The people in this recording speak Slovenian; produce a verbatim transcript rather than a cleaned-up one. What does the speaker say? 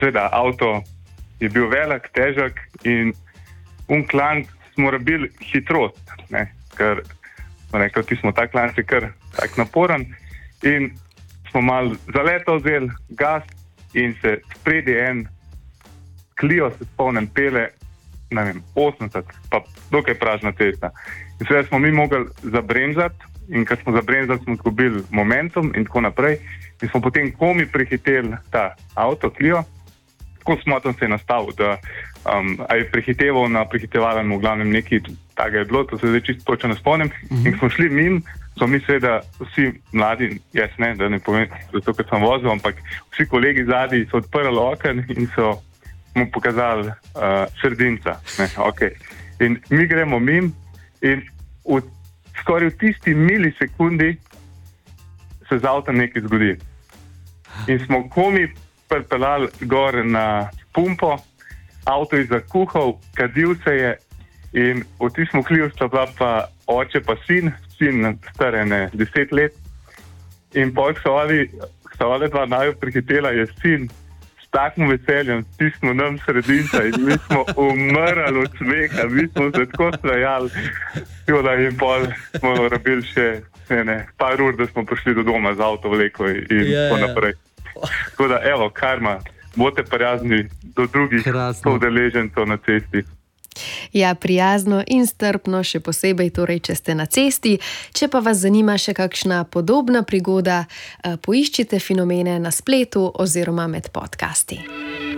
seveda avto je bil velik, težek in un klanc smo rabili hitrost, ne, ker smo rekli, ti smo ta klanc je kar tak naporen in smo malo zaleto vzeli gas in se spredi en Clio se spomnim pele, ne vem, osemdeset, pa dokaj pražna cesta. In seveda smo mi mogli zabremzati in kad smo zabremzali, smo izgubili momentum in tako naprej. In smo potem komi prehiteli ta avto Clio, tako smotan se je nastavil, da um, a je prehiteval na prehitevalem, v glavnem nekaj takega je bilo, to se zdaj čisto točno ne spomnim. Mm-hmm. In ko smo šli mimo, so mi seveda vsi mladi, jaz ne, da ne povem, zato ker sem vozil, ampak vsi kolegi zadnji so odprli okno in so mu pokazali uh, sredinca. Ne, okay. In mi gremo mimo in v, skoraj v tisti milisekundi se z avtom nekaj zgodi. In smo komi pripeljali gor na pumpo, avto je zakuhal, kadil se je in v tistem Clio sta bila pa oče pa sin, sin starene deset let. In pol, ko so ali, so ali dva naju prihitela, je sin s takim veseljem stisnil nam sredinca in mi smo umrli od smeha, mi smo se tako smejali. In pol smo rabili še ne, par ur, da smo prišli do doma z avto vleko in yeah, tako naprej. Tako da, evo, karma, bote prijazni do drugih udeležencev na cesti. Ja, prijazno in strpno, še posebej torej, če ste na cesti. Če pa vas zanima še kakšna podobna prigoda, poiščite Fenomene na spletu oziroma med podcasti.